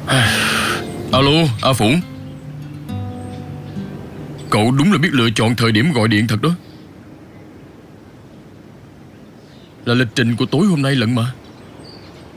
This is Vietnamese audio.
Alo, A Phụng. Cậu đúng là biết lựa chọn thời điểm gọi điện thật đó. Là lịch trình của tối hôm nay lận mà.